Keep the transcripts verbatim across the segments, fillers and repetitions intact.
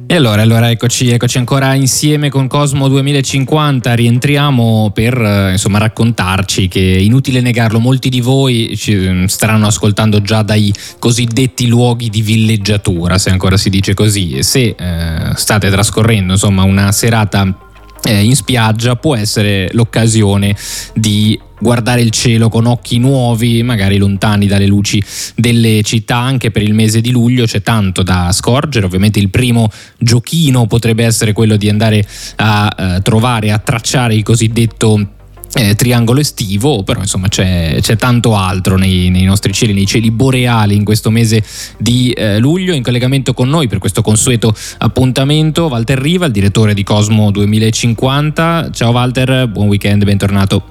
E allora, allora eccoci, eccoci ancora insieme con Cosmo duemilacinquanta, rientriamo per eh, insomma raccontarci che, inutile negarlo, molti di voi ci staranno ascoltando già dai cosiddetti luoghi di villeggiatura, se ancora si dice così, e se eh, state trascorrendo insomma una serata eh, in spiaggia, può essere l'occasione di guardare il cielo con occhi nuovi, magari lontani dalle luci delle città. Anche per il mese di luglio c'è tanto da scorgere. Ovviamente il primo giochino potrebbe essere quello di andare a eh, trovare, a tracciare il cosiddetto Eh, triangolo estivo, però insomma c'è, c'è tanto altro nei, nei nostri cieli, nei cieli boreali in questo mese di eh, luglio. In collegamento con noi per questo consueto appuntamento Walter Riva, il direttore di Cosmo duemilacinquanta. Ciao Walter, buon weekend, bentornato.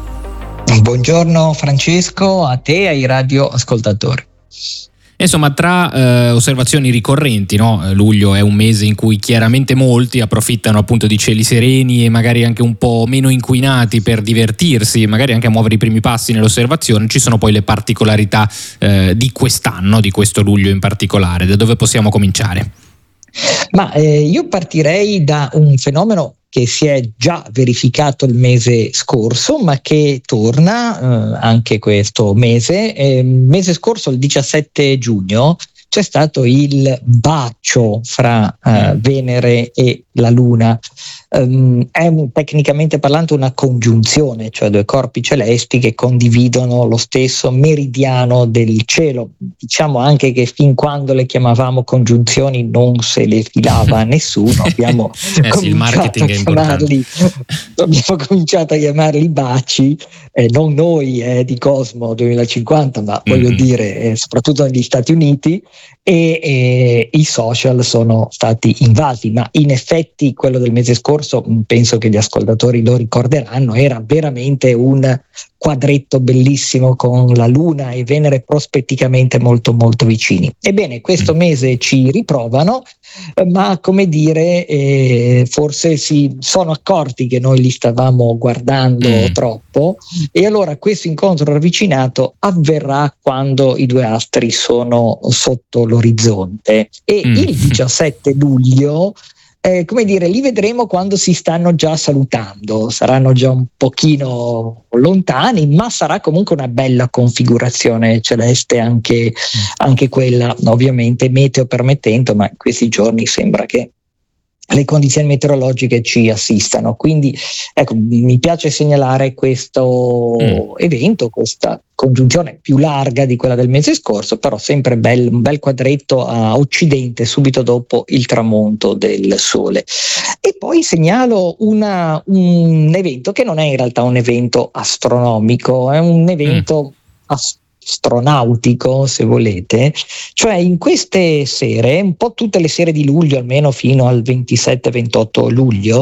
Buongiorno Francesco, a te e ai radioascoltatori. Insomma, tra eh, osservazioni ricorrenti, no? Luglio è un mese in cui chiaramente molti approfittano appunto di cieli sereni e magari anche un po' meno inquinati per divertirsi, magari anche a muovere i primi passi nell'osservazione. Ci sono poi le particolarità eh, di quest'anno, di questo luglio in particolare. Da dove possiamo cominciare? Ma eh, il io partirei da un fenomeno che si è già verificato il mese scorso, ma che torna eh, anche questo mese. Eh, mese scorso, il diciassette giugno, c'è stato il bacio fra eh, Venere e la Luna. Um, è un, tecnicamente parlando una congiunzione, cioè due corpi celesti che condividono lo stesso meridiano del cielo. Diciamo anche che fin quando le chiamavamo congiunzioni non se le filava nessuno. Abbiamo eh sì, il marketing è chiamarli, abbiamo cominciato a chiamarli baci, eh, non noi eh, di Cosmo duemilacinquanta, ma mm-hmm. voglio dire eh, soprattutto negli Stati Uniti, e, e i social sono stati invasi. Ma in effetti quello del mese scorso, penso che gli ascoltatori lo ricorderanno, era veramente un quadretto bellissimo con la Luna e Venere prospetticamente molto molto vicini. Ebbene, questo mese ci riprovano, ma come dire, eh, forse si sono accorti che noi li stavamo guardando mm. troppo, e allora questo incontro ravvicinato avverrà quando i due astri sono sotto l'orizzonte, e mm. il diciassette luglio Eh, come dire, li vedremo quando si stanno già salutando, saranno già un pochino lontani, ma sarà comunque una bella configurazione celeste anche, anche quella, ovviamente meteo permettendo, ma in questi giorni sembra che le condizioni meteorologiche ci assistano. Quindi ecco, mi piace segnalare questo mm. evento, questa congiunzione più larga di quella del mese scorso, però sempre bel, un bel quadretto a occidente subito dopo il tramonto del sole. E poi segnalo una, un evento che non è in realtà un evento astronomico, è un evento mm. astronomico, astronautico, se volete, cioè in queste sere, un po' tutte le sere di luglio, almeno fino al ventisette ventotto luglio,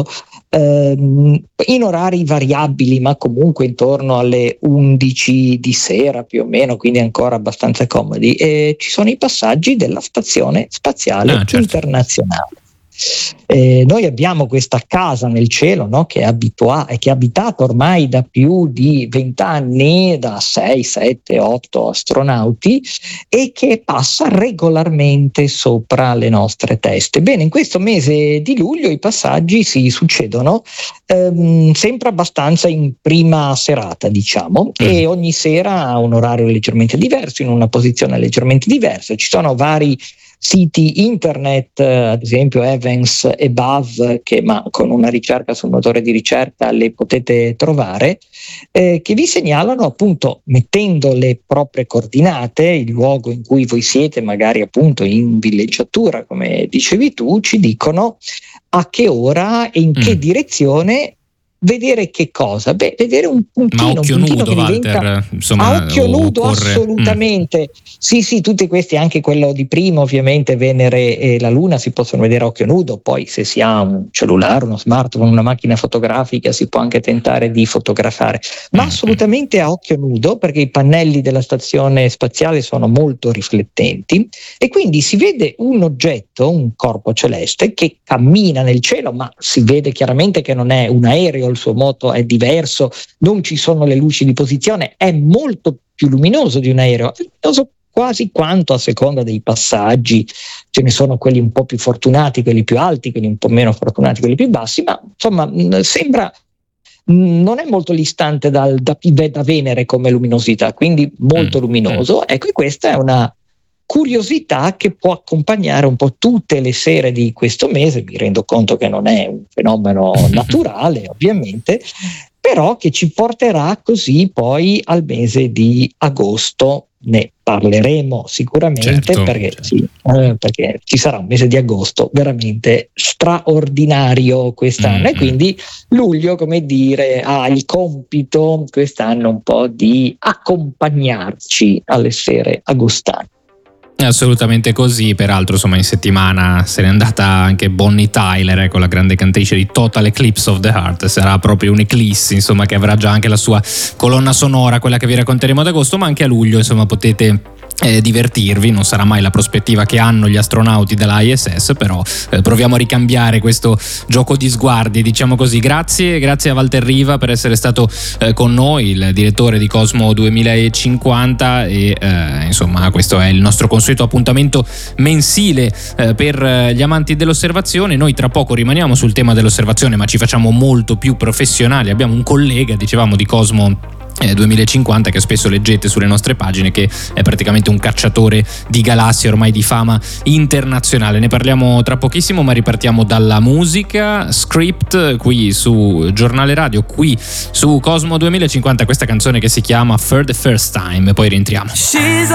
ehm, in orari variabili, ma comunque intorno alle undici di sera più o meno, quindi ancora abbastanza comodi, eh, ci sono i passaggi della Stazione Spaziale ah, certo. Internazionale. Eh, noi abbiamo questa casa nel cielo, no, che è abitua- che è abitata ormai da più di vent'anni da sei, sette, otto astronauti, e che passa regolarmente sopra le nostre teste. Bene, in questo mese di luglio i passaggi si succedono ehm, sempre abbastanza in prima serata, diciamo, mm. e ogni sera ha un orario leggermente diverso, in una posizione leggermente diversa. Ci sono vari siti internet, ad esempio Evans e Buzz, che ma con una ricerca sul motore di ricerca le potete trovare, eh, che vi segnalano, appunto, mettendo le proprie coordinate, il luogo in cui voi siete, magari appunto in villeggiatura come dicevi tu, ci dicono a che ora e in mm. che direzione vedere che cosa? Beh, vedere un puntino, ma occhio un puntino nudo, che diventa, Walter, insomma, a occhio nudo occorre... assolutamente. Mm. Sì, sì, tutti questi, anche quello di prima, ovviamente Venere e la Luna si possono vedere a occhio nudo. Poi se si ha un cellulare, uno smartphone, una macchina fotografica, si può anche tentare di fotografare, ma mm. assolutamente a occhio nudo, perché i pannelli della stazione spaziale sono molto riflettenti, e quindi si vede un oggetto, un corpo celeste che cammina nel cielo, ma si vede chiaramente che non è un aereo, il suo moto è diverso, non ci sono le luci di posizione, è molto più luminoso di un aereo, è luminoso quasi quanto a seconda dei passaggi. Ce ne sono quelli un po' più fortunati, quelli più alti, quelli un po' meno fortunati, quelli più bassi, ma insomma sembra, non è molto distante dal, da, da Venere come luminosità, quindi molto mm. luminoso. Ecco, questa è una curiosità che può accompagnare un po' tutte le sere di questo mese. Mi rendo conto che non è un fenomeno naturale, ovviamente, però che ci porterà così poi al mese di agosto. Ne parleremo sicuramente, certo, perché, certo. Sì, eh, perché ci sarà un mese di agosto veramente straordinario quest'anno, mm-hmm. e quindi luglio, come dire, ha il compito quest'anno un po' di accompagnarci alle sere agostane. Assolutamente così. Peraltro, insomma, in settimana se n'è andata anche Bonnie Tyler, ecco, la grande cantrice di Total Eclipse of the Heart. Sarà proprio un'eclissi, insomma, che avrà già anche la sua colonna sonora, quella che vi racconteremo ad agosto, ma anche a luglio, insomma, potete Eh, divertirvi. Non sarà mai la prospettiva che hanno gli astronauti dell'I S S, però eh, proviamo a ricambiare questo gioco di sguardi, diciamo così. Grazie, grazie a Walter Riva per essere stato eh, con noi, il direttore di Cosmo duemilacinquanta, e eh, insomma questo è il nostro consueto appuntamento mensile eh, per gli amanti dell'osservazione. Noi tra poco rimaniamo sul tema dell'osservazione, ma ci facciamo molto più professionali. Abbiamo un collega, dicevamo, di Cosmo Eh, duemilacinquanta, che spesso leggete sulle nostre pagine, che è praticamente un cacciatore di galassie ormai di fama internazionale. Ne parliamo tra pochissimo, ma ripartiamo dalla musica. Script qui su Giornale Radio, qui su Cosmo duemilacinquanta, questa canzone che si chiama For the First Time, poi rientriamo. She's